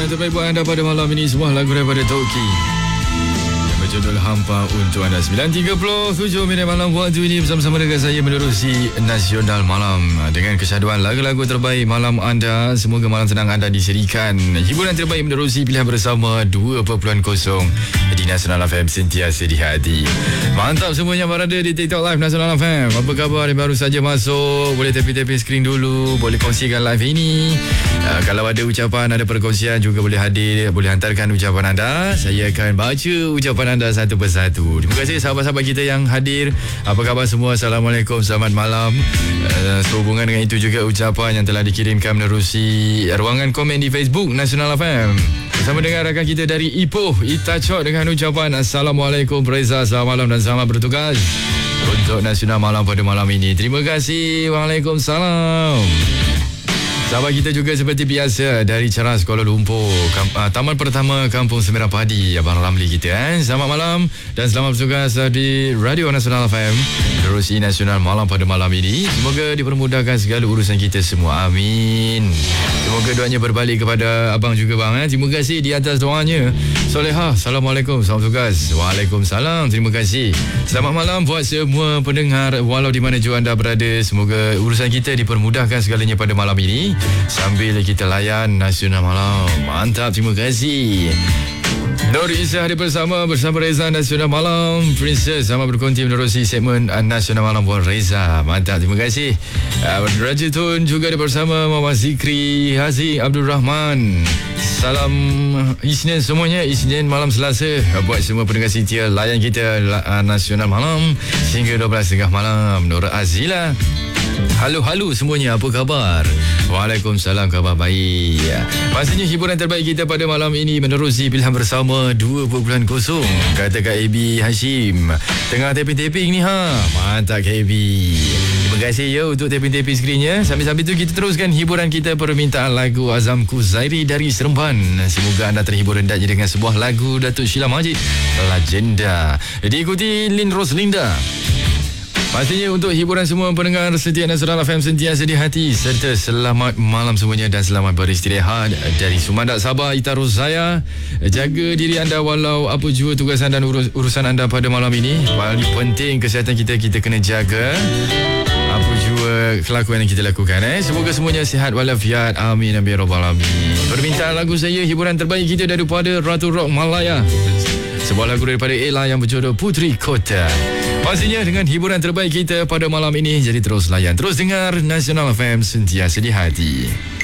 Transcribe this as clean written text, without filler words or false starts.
yang terbaik buat anda pada malam ini, sebuah lagu daripada Toki yang berjudul Hampa untuk anda. 9.37 minit malam waktu ini bersama-sama dengan saya menerusi Nasional Malam dengan kesyaduan lagu-lagu terbaik malam anda. Semoga malam tenang anda disediakan hiburan terbaik menerusi pilihan bersama 2.0 di Nasional FM, sentiasa di hati. Mantap semuanya berada di TikTok Live Nasional FM. Apa khabar yang baru saja masuk? Boleh tepi-tepi skrin dulu, boleh kongsikan live ini. Kalau ada ucapan, ada perkongsian juga boleh hadir, boleh hantarkan ucapan anda. Saya akan baca ucapan anda satu persatu. Terima kasih sahabat-sahabat kita yang hadir. Apa khabar semua? Assalamualaikum, selamat malam. Sehubungan dengan itu juga ucapan yang telah dikirimkan menerusi ruangan komen di Facebook Nasional FM. Bersama dengan rakan kita dari Ipoh, Itacok, dengan ucapan Assalamualaikum Reza, selamat malam dan selamat bertugas untuk Nasional Malam pada malam ini. Terima kasih. Waalaikumsalam. Sahabat kita juga seperti biasa dari Ceras, Kuala Lumpur, Taman Pertama Kampung Semerah Padi, Abang Ramli kita. Selamat malam dan selamat bertugas di Radio Nasional FM, terusi Nasional Malam pada malam ini. Semoga dipermudahkan segala urusan kita semua. Amin. Semoga doanya berbalik kepada abang juga bang. Terima kasih di atas doanya. Solehah, Assalamualaikum, selamat bertugas. Waalaikumsalam, terima kasih. Selamat malam buat semua pendengar walau di mana juga anda berada. Semoga urusan kita dipermudahkan segalanya pada malam ini sambil kita layan Nasional Malam. Mantap, terima kasih. Nur Isa hadir bersama Reza Nasional Malam. Princess sama berkonti menerusi segmen Nasional Malam buat Reza. Mantap, terima kasih. Raja Tun juga ada bersama Muhammad Zikri, Haziq Abdul Rahman. Salam Isnin semuanya, Isnin malam Selasa. Buat semua pendengar setia, layan kita Nasional Malam sehingga 12.30 malam. Nur Azila, halo semuanya, apa khabar? Waalaikumsalam, khabar baik. Pastinya hiburan terbaik kita pada malam ini menerusi pilihan bersama 2.0. Kata Kak AB Hashim, tengah taping-taping ni ha. Mantap Kak AB. Terima kasih ya untuk taping-taping skrinnya. Sambil-sambil tu kita teruskan hiburan kita, permintaan lagu Azamku Zairi dari Seremban. Semoga anda terhibur hendaknya dengan sebuah lagu Datuk Sheila Majid, Legenda. Diikuti Lin Roslinda. Pastinya untuk hiburan semua pendengar setia Nasional FM sentiasa di hati, serta selamat malam semuanya dan selamat beristirahat dari Sumandak Sabah, Itarus saya. Jaga diri anda walau apa jua tugasan dan urusan anda pada malam ini. Paling penting kesihatan kita kena jaga. Apa jua kelakuan yang kita lakukan. Semoga semuanya sihat walafiat. Amin amin rabbal alamin. Permintaan lagu saya, hiburan terbaik kita daripada Ratu Rock Malaya. Sebuah lagu daripada Ella yang berjudul Putri Kota. Pastinya dengan hiburan terbaik kita pada malam ini. Jadi terus layan, terus dengar Nasional FM sentiasa di hati.